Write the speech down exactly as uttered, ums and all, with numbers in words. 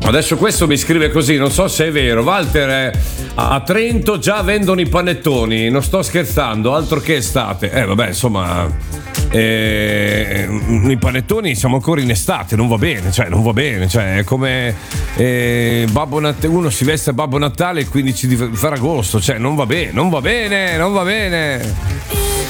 Adesso questo mi scrive così, non so se è vero. Walter, eh, a Trento già vendono i panettoni, non sto scherzando, altro che estate. Eh vabbè, insomma, eh, i panettoni siamo ancora in estate, non va bene, cioè non va bene, cioè è come eh, Babbo Natale, uno si veste a Babbo Natale il quindici di Ferragosto, cioè non va bene, non va bene, non va bene.